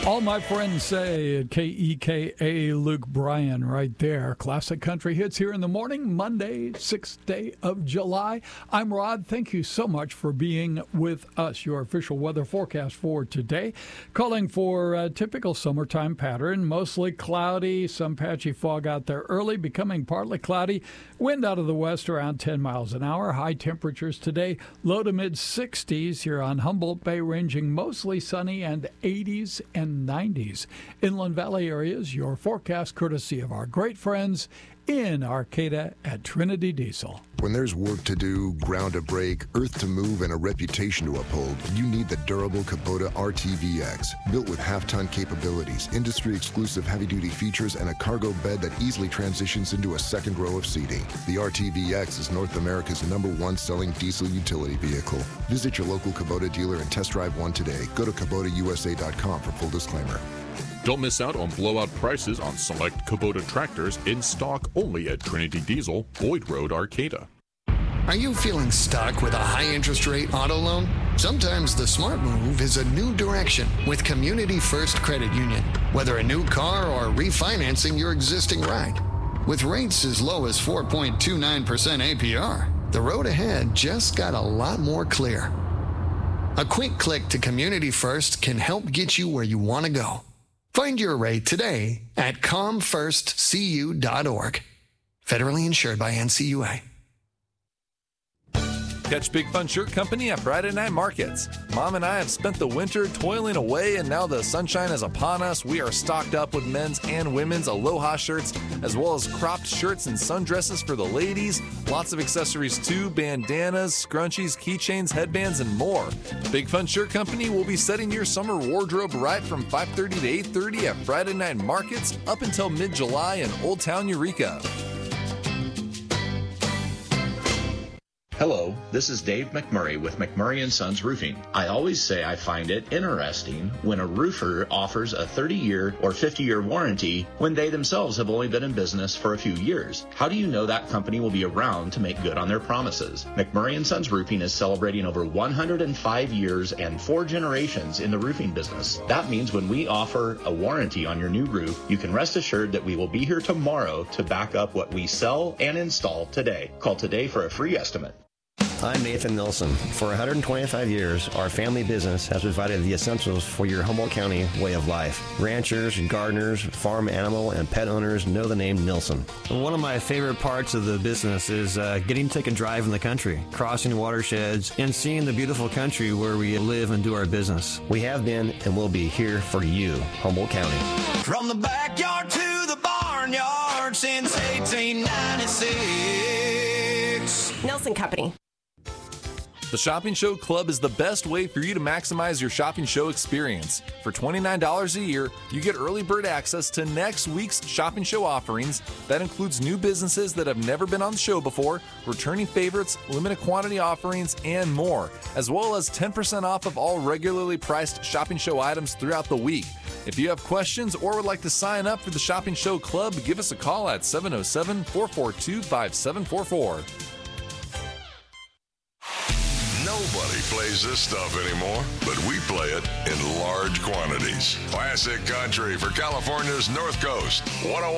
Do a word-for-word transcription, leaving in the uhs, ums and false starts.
All my friends say at K E K A, Luke Bryan right there. Classic country hits here in the morning, Monday, sixth day of July. I'm Rod. Thank you so much for being with us. Your official weather forecast for today. Calling for a typical summertime pattern, mostly cloudy, some patchy fog out there early, becoming partly cloudy. Wind out of the west around ten miles an hour. High temperatures today, low to mid sixties here on Humboldt Bay, ranging mostly sunny and eighties and nineties. Inland Valley areas, your forecast courtesy of our great friends in Arcata at Trinity Diesel. When there's work to do, ground to break, earth to move, and a reputation to uphold, you need the durable Kubota R T V X. Built with half-ton capabilities, industry-exclusive heavy-duty features, and a cargo bed that easily transitions into a second row of seating. The R T V X is North America's number one selling diesel utility vehicle. Visit your local Kubota dealer and test drive one today. Go to Kubota U S A dot com for full disclaimer. Don't miss out on blowout prices on select Kubota tractors in stock only at Trinity Diesel, Boyd Road, Arcata. Are you feeling stuck with a high interest rate auto loan? Sometimes the smart move is a new direction with Community First Credit Union. Whether a new car or refinancing your existing ride. With rates as low as four point two nine percent A P R, the road ahead just got a lot more clear. A quick click to Community First can help get you where you want to go. Find your rate today at com first c u dot org. Federally insured by N C U A. Catch Big Fun Shirt Company at Friday Night Markets. Mom and I have spent the winter toiling away, and now the sunshine is upon us. We are stocked up with men's and women's Aloha shirts, as well as cropped shirts and sundresses for the ladies. Lots of accessories too, bandanas, scrunchies, keychains, headbands, and more. Big Fun Shirt Company will be setting your summer wardrobe right from five thirty to eight thirty at Friday Night Markets up until mid-July in Old Town Eureka. Hello, this is Dave McMurray with McMurray and Sons Roofing. I always say I find it interesting when a roofer offers a thirty-year or fifty-year warranty when they themselves have only been in business for a few years. How do you know that company will be around to make good on their promises? McMurray and Sons Roofing is celebrating over one hundred five years and four generations in the roofing business. That means when we offer a warranty on your new roof, you can rest assured that we will be here tomorrow to back up what we sell and install today. Call today for a free estimate. I'm Nathan Nilsson. For one hundred twenty-five years, our family business has provided the essentials for your Humboldt County way of life. Ranchers, gardeners, farm animal, and pet owners know the name Nilsson. One of my favorite parts of the business is uh, getting to take a drive in the country, crossing watersheds, and seeing the beautiful country where we live and do our business. We have been and will be here for you, Humboldt County. From the backyard to the barnyard since eighteen ninety-six. Nilsson Company. The Shopping Show Club is the best way for you to maximize your shopping show experience. For twenty-nine dollars a year, you get early bird access to next week's shopping show offerings. That includes new businesses that have never been on the show before, returning favorites, limited quantity offerings, and more, as well as ten percent off of all regularly priced shopping show items throughout the week. If you have questions or would like to sign up for the Shopping Show Club, give us a call at seven oh seven, four four two, five seven four four. Nobody plays this stuff anymore, but we play it in large quantities. Classic country for California's North Coast. one oh